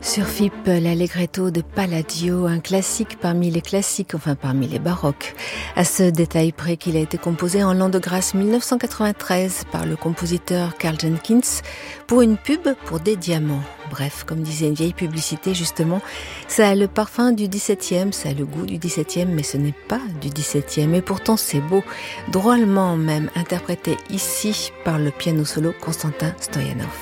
Sur FIP, l'Allegretto de Palladio, un classique parmi les classiques, enfin parmi les baroques. À ce détail près qu'il a été composé en l'an de grâce 1993 par le compositeur Karl Jenkins pour une pub pour des diamants. Bref, comme disait une vieille publicité justement, ça a le parfum du 17e, ça a le goût du 17e, mais ce n'est pas du 17e. Et pourtant c'est beau, drôlement même interprété ici par le piano solo Konstantin Stoyanov.